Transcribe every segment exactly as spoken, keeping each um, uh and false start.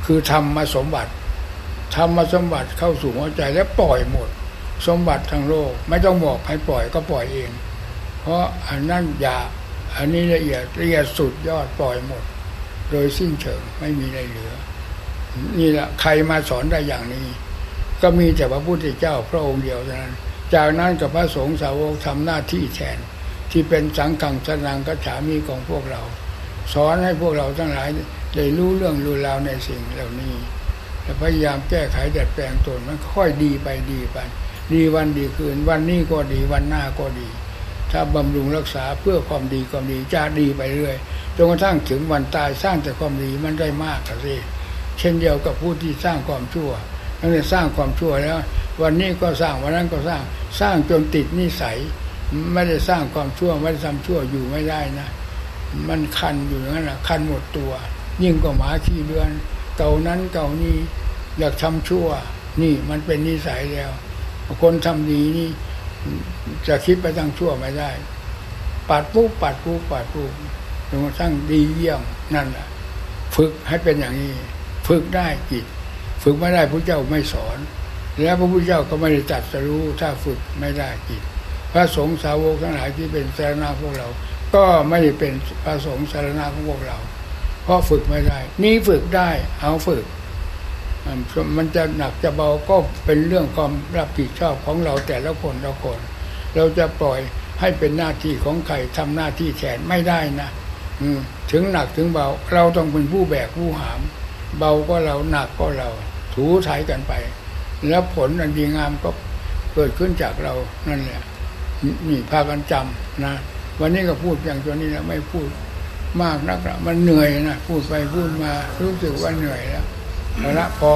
คือธรรมสมบัติธรรมสมบัติเข้าสู่หัวใจแล้วปล่อยหมดสมบัติทางโลกไม่ต้องบอกให้ปล่อยก็ปล่อยเองเพราะอันนั้นหยาบอันนี้ละเอียดละเอียดสุดยอดปล่อยหมดโดยสิ้นเชิงไม่มีอะไรเหลือนี่แหละใครมาสอนได้อย่างนี้ก็มีแต่พระพุทธเจ้าพระองค์เดียวเท่านั้นจากนั้นกับพระสงฆ์สาวกทำหน้าที่แทนที่เป็นสังฆังสนังกัจฉามิของพวกเราสอนให้พวกเราทั้งหลายได้รู้เรื่องรู้ราวในสิ่งเหล่านี้และพยายามแก้ไขดัดแปลงตนมันค่อยดีไปดีไปดีวันดีคืนวันนี้ก็ดีวันหน้าก็ดีถ้าบำรุงรักษาเพื่อความดีความดีจะดีไปเรื่อยจนกระทั่งถึงวันตายสร้างแต่ความดีมันได้มากสิเช่นเดียวกับผู้ที่สร้างความชั่วตั้งแต่สร้างความชั่วแล้ววันนี้ก็สร้างวันนั้นก็สร้างสร้างจนติดนิสัยไม่ได้สร้างความชั่วไม่ได้ทำชั่วอยู่ไม่ได้นะมันคันอยู่อย่างนั้นนะคันหมดตัวยิ่งกว่าหมาขี้เลือนเก่านั้นเก่านี้อยากทำชั่วนี่มันเป็นนิสัยแล้วคนทำดีนี่จะคิดไปทางชั่วไม่ได้ปัดปุ๊บปัดปุ๊บปัดปุ๊บจนกระทั่งดีเยี่ยมนั่นแหละฝึกให้เป็นอย่างนี้ฝึกได้จิตฝึกไม่ได้พระเจ้าไม่สอนแล้วพระพุทธเจ้าก็ไม่ได้ตรัสรู้ถ้าฝึกไม่ได้จิตพระสงฆ์สาวกทั้งหลายที่เป็นสารณะพวกเราก็ไม่ได้เป็นพระสงฆ์สารณะของพวกเราเพราะฝึกไม่ได้นี่ฝึกได้เอาฝึกมันจะหนักจะเบาก็เป็นเรื่องความรับผิดชอบของเราแต่ละคนละคนเราจะปล่อยให้เป็นหน้าที่ของใครทำหน้าที่แทนไม่ได้นะถึงหนักถึงเบาเราต้องเป็นผู้แบกผู้หามเบาก็เราหนักก็เราถูถ่ายกันไปแล้วผลอันดีงามก็เกิดขึ้นจากเรานั่นแหละนี่พากันจำนะวันนี้ก็พูดอย่างตัวนี้นะไม่พูดมากนักละมันเหนื่อยนะพูดไปพูดมารู้สึกว่าเหนื่อยแล้วเอาละพอ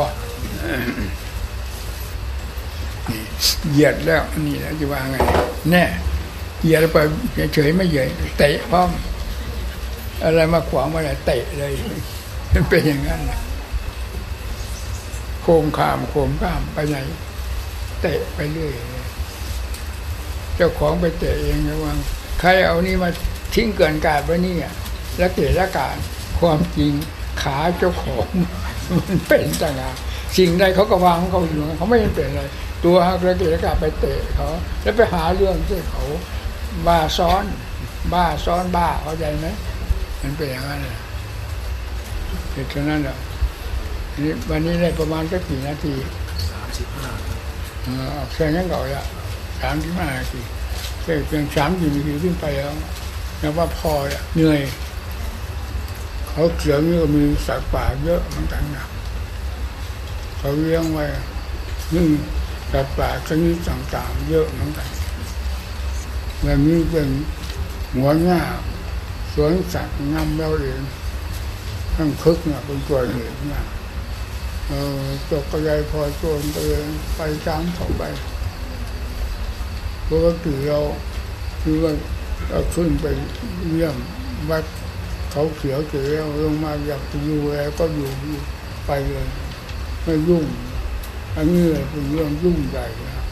เหยียดแล้วนี่แล้วจะว่าไงแน่เหยียดไปเฉยไม่เหยียดเตะพร้อมอะไรมาขวางมาเลยเตะเลยมันเป็นอย่างนั้นนะโคมข้ามโคมข้ามไปไหนเตะไปเรื่อยเจ้าของไปเตะเองระวังใครเอานี่มาทิ้งเกินกาดไว้นี่แล้วเตะละกาดความจริงขาเจ้าของมันเป็นต่างหากสิ่งใดเขาก็วางเขาอยู่เขาไม่เป็นอะไรตัวระเกะระกาไปเตะเขาแล้วไปหาเรื่องที่เขาบ้าซ้อนบ้าซ้อนบ้าเข้าใจไหมมันเป็นอย่างนั้นแหละเหตุฉะนั้นแหละวันนี้ได้ประมาณสักกี่นาทีสามสิบห้าเออแค่นั้นก่อนละสามสิบห้านาทีแค่เพียงสามสิบนาทีขึ้นไปแล้วนับว่าพอละเหนื่อยเขาเขียวนี่ก็มีสัตว์ป่าเยอะเหมือนกันนะเขาเลี้ยงไว้นี่สัตว์ป่าชนิดต่างๆเยอะเหมือนกันแบบนี้เป็นหัวหน้าสวนสัตว์นำเราเองทั้งคึกเนี่ยเป็นตัวเหตุนะเออตกกระไดพอโจรไปไปตามเขาไปปกติเราคือว่าเราขึ้นไปเยี่ยมวัดเขาเขียวเขียวลงมาอยากอยู่แล้วก็อยู่ไปเลยไม่ยุ่งอันนี้เป็นเรื่องยุ่งใหญ่นะ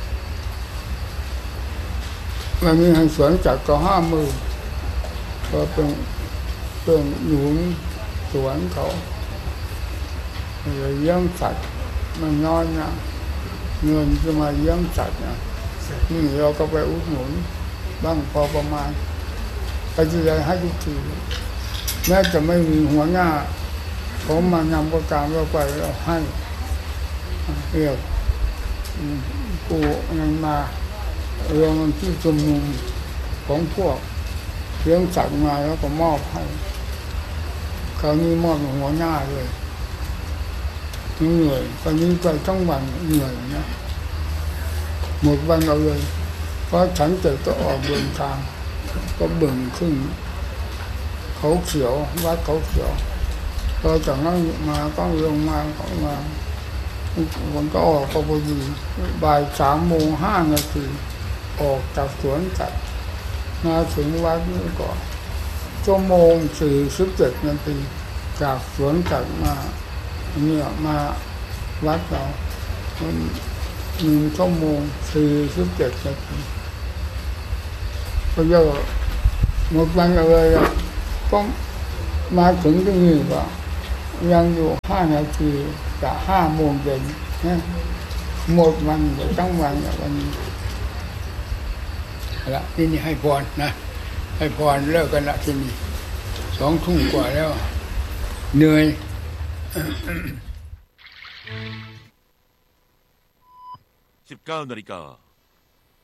มันมีทางสวนจัดก็ห้ามือก็เป็นเป็นหนุนสวนเขาเลี้ยงสัตว์มันน้อยนะเงินจะมาเลี้ยงสัตว์นะนี่เราก็ไปอุดหนุนบ้างพอประมาณไปจะได้ให้ทุกทีแม้จะไม่มีหัวหน้าผมมานำประการเราไปเราให้เรียกปูนันมารวมที่ชุมนุมของพวกเลี้ยงสัตว์มาแล้วก็มอบให้คราวนี้มอบหัวหน้าเลยเหนื่อยตอนนี้ไปทั้งวันเหนื่อยนะหมดวันเอาเลยเพราะฉันเกิดก็ออกเดินทางก็เบิ่งขึ้นเขาเขียววัดเขาเขียวพอจากนั้นมาก็ลงมาก็มาวันก็ออกก็พอดีบ่ายสามโมงห้านาทีออกจากสวนสัตว์มาถึงวัดนี่ก่อนชั่วโมงสี่สิบเจ็ดนาทีจากสวนสัตว์มาเนี่ยมาวัดเราหนึ่งชั่วโมงสี่สิบเจ็ดนาทีก็เยอะหมดวันเลยก็มาถึงที่นี่ก็ยังอยู่ห้านาทีจะห้าโมงเย็นนะหมดวันเดี๋ยวทั้งวันเนี่ยวันนี้ละนี่นี่ให้พรนะให้พรเลิกกันละที่นี่สองทุ่มกว่าแล้วเหนื่อยสิบเก้านาฬิกา